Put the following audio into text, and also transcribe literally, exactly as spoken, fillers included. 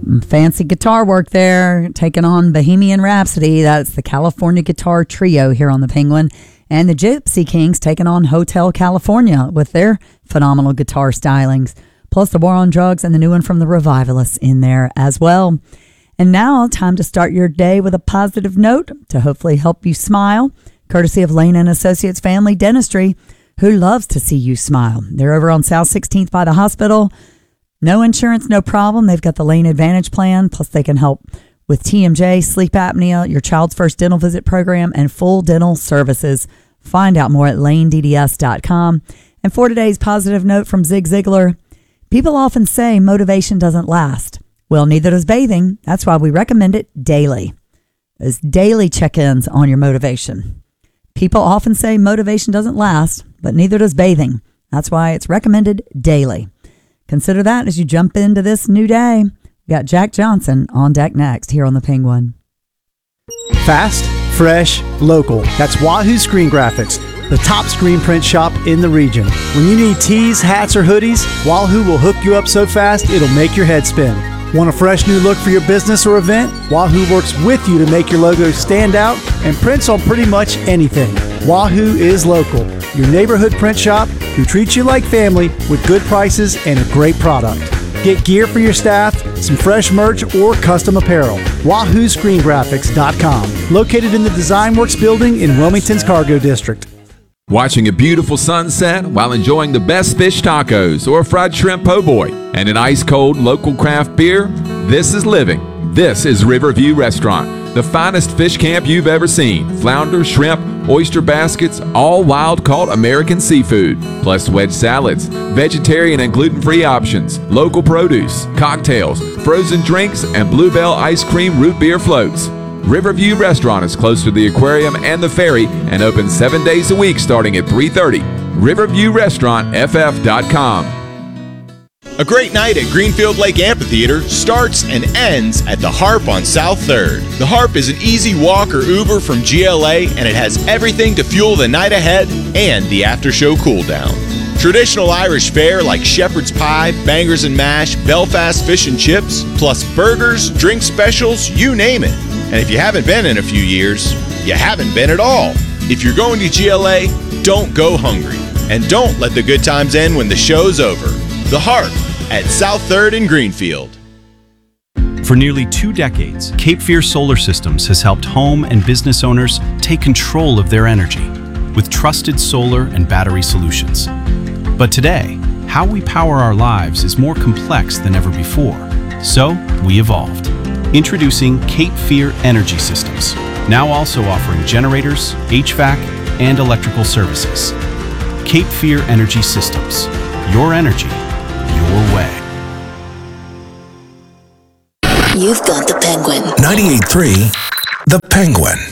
Some fancy guitar work there, taking on Bohemian Rhapsody. That's the California Guitar Trio here on the Penguin. And the Gypsy Kings taking on Hotel California with their phenomenal guitar stylings. Plus the War on Drugs and the new one from the Revivalists in there as well. And now, time to start your day with a positive note to hopefully help you smile, courtesy of Lane and Associates Family Dentistry, who loves to see you smile. They're over on South sixteenth by the hospital. No insurance, no problem. They've got the Lane Advantage plan, plus they can help with T M J, sleep apnea, your child's first dental visit program, and full dental services. Find out more at lane d d s dot com. And for today's positive note from Zig Ziglar, people often say motivation doesn't last. Well, neither does bathing. That's why we recommend it daily. There's daily check-ins on your motivation. People often say motivation doesn't last, but neither does bathing. That's why it's recommended daily. Consider that as you jump into this new day. We got Jack Johnson on deck next here on the Penguin. Fast, fresh, local. That's Wahoo Screen Graphics, the top screen print shop in the region. When you need tees, hats, or hoodies, Wahoo will hook you up so fast it'll make your head spin. Want a fresh new look for your business or event? Wahoo works with you to make your logo stand out and prints on pretty much anything. Wahoo is local, your neighborhood print shop who treats you like family with good prices and a great product. Get gear for your staff, some fresh merch, or custom apparel. Wahoo Screen Graphics dot com, located in the Design Works building in Wilmington's Cargo District. Watching a beautiful sunset while enjoying the best fish tacos or fried shrimp po' boy and an ice-cold local craft beer? This is living. This is Riverview Restaurant, the finest fish camp you've ever seen. Flounder, shrimp, oyster baskets, all wild-caught American seafood, plus wedge salads, vegetarian and gluten-free options, local produce, cocktails, frozen drinks, and Bluebell ice cream root beer floats. Riverview Restaurant is close to the aquarium and the ferry and open seven days a week starting at three thirty. riverview restaurant f f dot com. A great night at Greenfield Lake Amphitheater starts and ends at the Harp on South third. The Harp is an easy walk or Uber from G L A, and it has everything to fuel the night ahead and the after-show cool-down. Traditional Irish fare like shepherd's pie, bangers and mash, Belfast fish and chips, plus burgers, drink specials, you name it. And if you haven't been in a few years, you haven't been at all. If you're going to G L A, don't go hungry. And don't let the good times end when the show's over. The Harp at South third in Greenfield. For nearly two decades, Cape Fear Solar Systems has helped home and business owners take control of their energy with trusted solar and battery solutions. But today, how we power our lives is more complex than ever before. So, we evolved. Introducing Cape Fear Energy Systems, now also offering generators, H V A C, and electrical services. Cape Fear Energy Systems. Your energy, your way. You've got the Penguin. ninety-eight point three The Penguin.